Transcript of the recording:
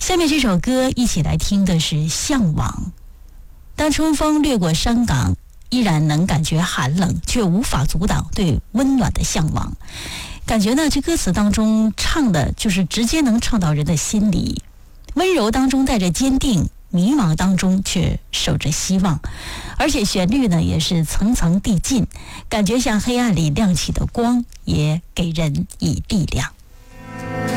下面这首歌一起来听的是《向往》。当春风掠过山岗，依然能感觉寒冷，却无法阻挡对温暖的向往。感觉呢，这歌词当中唱的就是直接能唱到人的心里，温柔当中带着坚定，迷茫当中却守着希望，而且旋律呢也是层层递进，感觉像黑暗里亮起的光，也给人以力量。